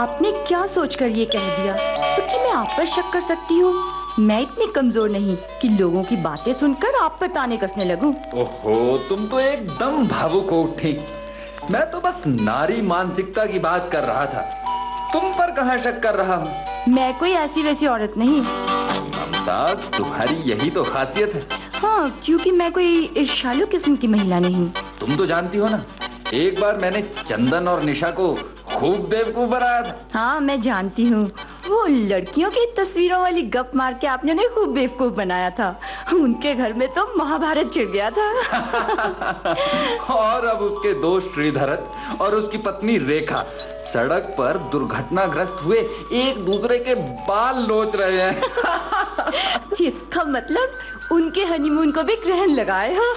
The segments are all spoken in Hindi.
आपने क्या सोचकर ये कह दिया? क्योंकि मैं आप पर शक कर सकती हूँ। मैं इतनी कमजोर नहीं कि लोगों की बातें सुनकर आप पर ताने कसने लगूं। ओहो, तुम तो एकदम भावुक हो उठी। मैं तो बस नारी मानसिकता की बात कर रहा था, तुम पर कहाँ शक कर रहा हूँ। मैं कोई ऐसी वैसी औरत नहीं। ममता, तुम्हारी यही तो खासियत है। हाँ, क्योंकि मैं कोई ईर्ष्यालु किस्म की महिला नहीं। तुम तो जानती हो ना, एक बार मैंने चंदन और निशा को खूब बेवकूफ बनाया था। हाँ, मैं जानती हूँ। वो लड़कियों की तस्वीरों वाली गप मार के आपने उन्हें खूब बेवकूफ बनाया था। उनके घर में तो महाभारत छिड़ गया था। और अब उसके दोस्त श्रीधरन और उसकी पत्नी रेखा सड़क पर दुर्घटनाग्रस्त हुए एक दूसरे के बाल नोच रहे हैं। इसका मतलब उनके हनीमून को भी ग्रहण लगाए हो।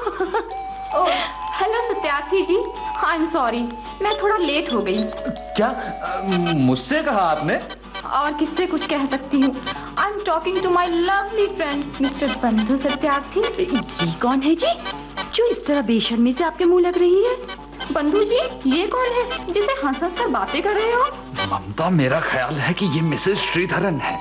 Hello Satyarthi ji, I am sorry, मैं थोड़ा लेट हो गई। क्या मुझसे कहा आपने? और किससे कुछ कह सकती हूँ। I am talking to my lovely friend mister बंधु सत्यार्थी। ये कौन है जी, जो इस तरह बेशर्मी से आपके मुंह लग रही है? बंधु जी, ये कौन है जिसे हंस हंस कर बातें कर रहे हो? ममता, मेरा ख्याल है कि ये मिसेस श्रीधरन है।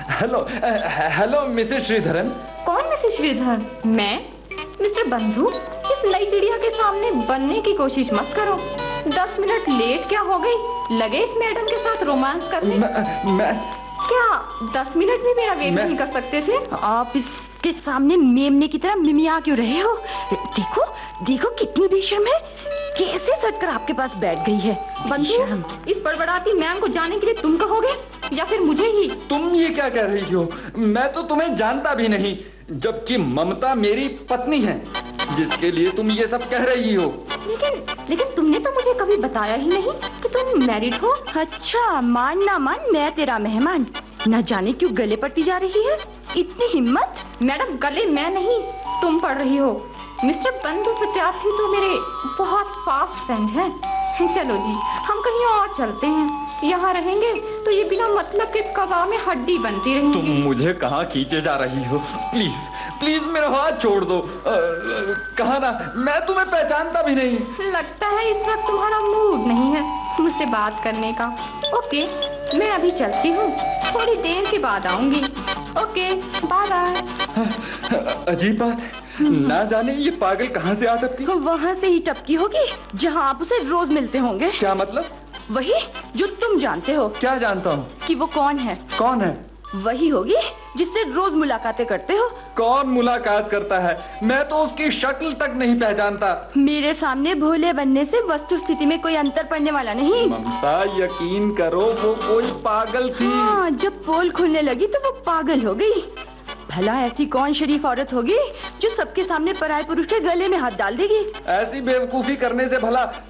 Hello Mrs Sreedharan. कौन मिसेस श्रीधरन? मैं? मिस्टर बंधु, इस नई चिड़िया के सामने बनने की कोशिश मत करो। 10 मिनट लेट क्या हो गई? लगे इस मैडम के साथ रोमांस करने? मैं क्या 10 मिनट भी मेरा वेट नहीं कर सकते थे? आप इसके सामने मेमने की तरह मिमिया क्यों रहे हो? देखो देखो कितनी बेशर्म है, कैसे सटकर आपके पास बैठ गई है। बंधु, इस बड़बड़ाती मैम को जाने के लिए तुम कहोगे या फिर मुझे ही? तुम ये क्या कह रही हो? मैं तो तुम्हें जानता भी नहीं, जबकि ममता मेरी पत्नी है, जिसके लिए तुम ये सब कह रही हो। लेकिन तुमने तो मुझे कभी बताया ही नहीं कि तुम मैरिड हो। अच्छा, मान ना मान मैं तेरा मेहमान, न जाने क्यों गले पड़ती जा रही है। इतनी हिम्मत? मैडम, गले मैं नहीं तुम पड़ रही हो। मिस्टर बंधु सत्यार्थी तो मेरे बहुत फास्ट फ्रेंड हैं। चलो जी, हम कहीं और चलते हैं। यहाँ रहेंगे तो ये बिना मतलब के कबाब में हड्डी बनती रहेगी। तुम मुझे कहाँ खींचे जा रही हो? प्लीज प्लीज मेरा हाथ छोड़ दो। कहा ना, मैं तुम्हें पहचानता भी नहीं। लगता है इस वक्त तुम्हारा मूड नहीं है मुझसे बात करने का। ओके, मैं अभी चलती हूँ, थोड़ी देर के बाद आऊंगी। Okay, bye bye. अजीब बात है, ना जाने ये पागल कहाँ से आ सकती है। वहाँ से ही टपकी होगी जहाँ आप उसे रोज मिलते होंगे। क्या मतलब? वही जो तुम जानते हो। क्या जानता हूँ? कि वो कौन है। कौन है? वही होगी जिससे रोज मुलाकातें करते हो। कौन मुलाकात करता है? मैं तो उसकी शक्ल तक नहीं पहचानता। मेरे सामने भोले बनने से वस्तु स्थिति में कोई अंतर पड़ने वाला नहीं। ममता, यकीन करो, वो कोई पागल थी। हाँ, जब पोल खुलने लगी तो वो पागल हो गई। भला ऐसी कौन शरीफ औरत होगी जो सबके सामने पराये पुरुष के गले में हाथ डाल देगी? ऐसी बेवकूफी करने से भला